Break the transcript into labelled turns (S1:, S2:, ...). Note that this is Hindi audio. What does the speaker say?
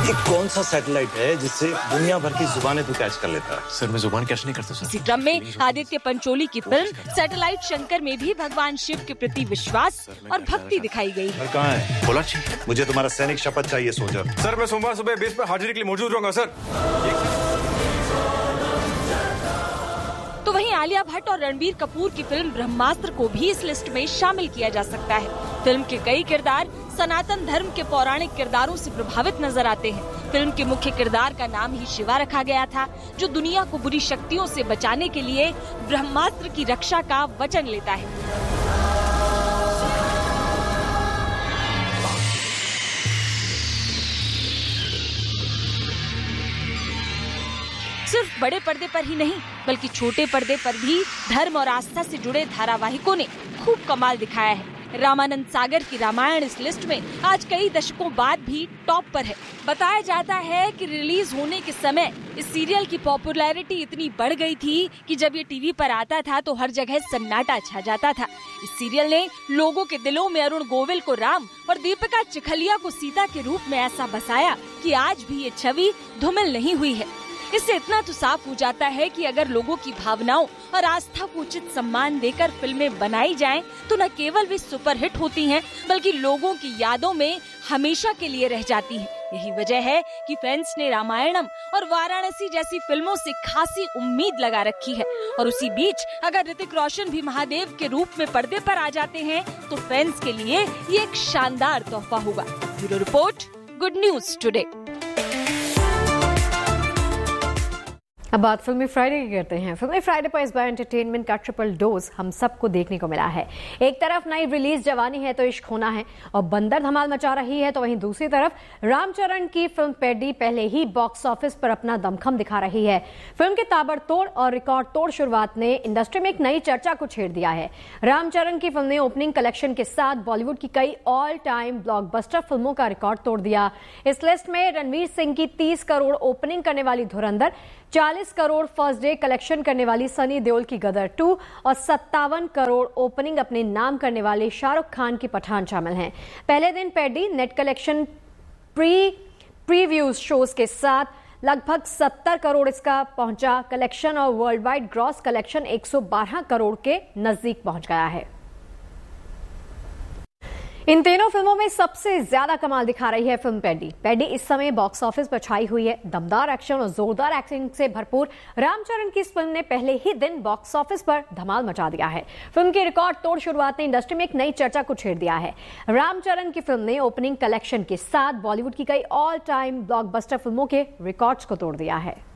S1: ये कौन सा सैटेलाइट है जिससे दुनिया भर की जुबानें तू कैच कर लेता है?
S2: सर मैं जुबान कैच नहीं करता सर।
S3: इसी क्रम में आदित्य पंचोली की फिल्म सैटेलाइट शंकर में भी भगवान शिव के प्रति विश्वास और भक्ति दिखाई गई है।
S1: कहाँ है?
S2: बोला जी।
S1: मुझे तुम्हारा सैनिक शपथ चाहिए सोल्जर।
S4: सर मैं सोमवार सुबह बेस पर हाजिरी के लिए मौजूद रहूंगा सर।
S3: तो वहीं आलिया भट्ट और रणबीर कपूर की फिल्म ब्रह्मास्त्र को भी इस लिस्ट में शामिल किया जा सकता है। फिल्म के कई किरदार सनातन धर्म के पौराणिक किरदारों से प्रभावित नजर आते हैं। फिल्म के मुख्य किरदार का नाम ही शिवा रखा गया था, जो दुनिया को बुरी शक्तियों से बचाने के लिए ब्रह्मास्त्र की रक्षा का वचन लेता है। सिर्फ बड़े पर्दे पर ही नहीं, बल्कि छोटे पर्दे पर भी धर्म और आस्था से जुड़े धारावाहिकों ने खूब कमाल दिखाया है। रामानंद सागर की रामायण इस लिस्ट में आज कई दशकों बाद भी टॉप पर है। बताया जाता है कि रिलीज होने के समय इस सीरियल की पॉपुलैरिटी इतनी बढ़ गई थी कि जब ये टीवी पर आता था तो हर जगह सन्नाटा छा जाता था। इस सीरियल ने लोगों के दिलों में अरुण गोविल को राम और दीपिका चिखलिया को सीता के रूप में ऐसा बसाया कि आज भी ये छवि धूमिल नहीं हुई है। इससे इतना तो साफ हो जाता है कि अगर लोगों की भावनाओं और आस्था को उचित सम्मान देकर फिल्में बनाई जाएं, तो न केवल वे सुपरहिट होती हैं, बल्कि लोगों की यादों में हमेशा के लिए रह जाती हैं। यही वजह है कि फैंस ने रामायणम और वाराणसी जैसी फिल्मों से खासी उम्मीद लगा रखी है। और उसी बीच अगर ऋतिक रोशन भी महादेव के रूप में पर्दे पर आ जाते हैं, तो फैंस के लिए ये एक शानदार तोहफा होगा। Bureau report, good news today.
S5: अब बात फिल्मी फ्राइडे की करते हैं। फिल्मी फ्राइडे पर इस बार एंटरटेनमेंट का ट्रिपल डोज हम सबको देखने को मिला है। एक तरफ नई रिलीज जवानी है तो इश्क होना है और बंदर धमाल मचा रही है, तो वहीं दूसरी तरफ रामचरण की फिल्म पेडी पहले ही बॉक्स ऑफिस पर अपना दमखम दिखा रही है। फिल्म के ताबड़तोड़ और रिकॉर्ड तोड़ शुरुआत ने इंडस्ट्री में एक नई चर्चा को छेड़ दिया है। रामचरण की फिल्म ने ओपनिंग कलेक्शन के साथ बॉलीवुड की कई ऑल टाइम ब्लॉकबस्टर फिल्मों का रिकॉर्ड तोड़ दिया। इस लिस्ट में रणवीर सिंह की 30 करोड़ ओपनिंग करने वाली धुरंधर, 40 करोड़ फर्स्ट डे कलेक्शन करने वाली सनी देओल की गदर 2 और 57 करोड़ ओपनिंग अपने नाम करने वाले शाहरुख खान की पठान शामिल हैं। पहले दिन पेडी नेट कलेक्शन प्रीव्यूज शोज के साथ लगभग 70 करोड़ इसका पहुंचा कलेक्शन और world wide gross collection 112 crore के नजदीक पहुंच गया है। इन तीनों फिल्मों में सबसे ज्यादा कमाल दिखा रही है फिल्म पेडी। पेडी इस समय बॉक्स ऑफिस पर छाई हुई है। दमदार एक्शन और जोरदार एक्टिंग से भरपूर रामचरण की इस फिल्म ने पहले ही दिन बॉक्स ऑफिस पर धमाल मचा दिया है। फिल्म की रिकॉर्ड तोड़ शुरुआत ने इंडस्ट्री में एक नई चर्चा को छेड़ दिया है। रामचरण की फिल्म ने ओपनिंग कलेक्शन के साथ बॉलीवुड की कई ऑल टाइम ब्लॉकबस्टर फिल्मों के रिकॉर्ड्स को तोड़ दिया है।